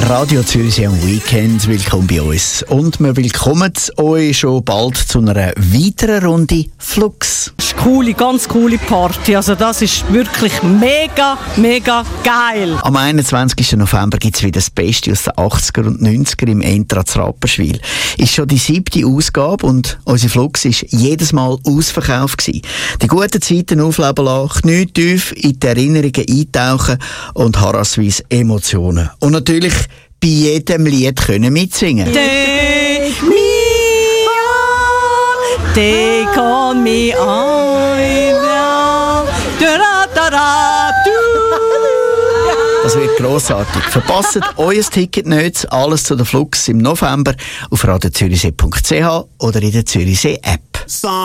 Radio Zürichsee am Weekend. Willkommen bei uns. Und wir willkommen euch schon bald zu einer weiteren Runde Flux. Das ist eine coole, ganz coole Party. Also das ist wirklich mega, mega geil. Am 21. November gibt es wieder das Beste aus den 80er und 90er im Entra zu Rapperswil. Ist schon die 7. Ausgabe und unsere Flux war jedes Mal ausverkauft gewesen. Die guten Zeiten aufleben lassen, nicht tief in die Erinnerungen eintauchen und harassweise Emotionen. Und natürlich bei jedem Lied können mitsingen. Take me on, take on me on. Das wird grossartig. Verpasst euer Ticket nicht. Alles zu der Flux im November auf radiozürichsee.ch oder in der Zürichsee App.